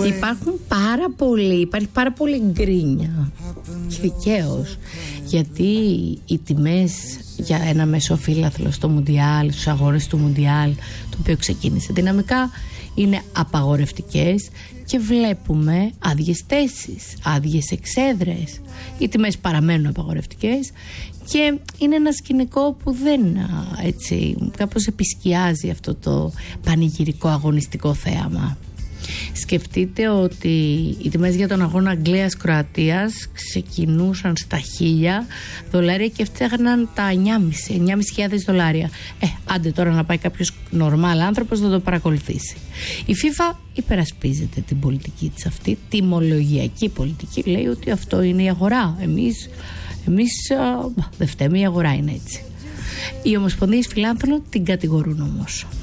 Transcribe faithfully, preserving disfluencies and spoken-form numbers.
Υπάρχουν πάρα πολλοί, υπάρχει πάρα πολύ γκρίνια και δικαίως, γιατί οι τιμές για ένα μεσοφύλαθλο στο Μουντιάλ, στους αγώνες του Μουντιάλ, το οποίο ξεκίνησε δυναμικά, είναι απαγορευτικές και βλέπουμε άδειες θέσεις, άδειες εξέδρες. Οι τιμές παραμένουν απαγορευτικές και είναι ένα σκηνικό που δεν έτσι κάπως επισκιάζει αυτό το πανηγυρικό αγωνιστικό θέαμα. Σκεφτείτε ότι οι τιμές για τον αγώνα Αγγλίας-Κροατίας ξεκινούσαν στα χίλια δολάρια και φτιάχναν τα εννιά χιλιάδες δολάρια. Ε, άντε τώρα να πάει κάποιος νορμάλ άνθρωπος να το παρακολουθήσει. Η FIFA υπερασπίζεται την πολιτική της αυτή, τιμολογιακή πολιτική, λέει ότι αυτό είναι η αγορά. Εμείς, εμείς α, δεν φταίμε, η αγορά είναι έτσι. Οι ομοσπονδίες φιλάνθρωπων την κατηγορούν όμως.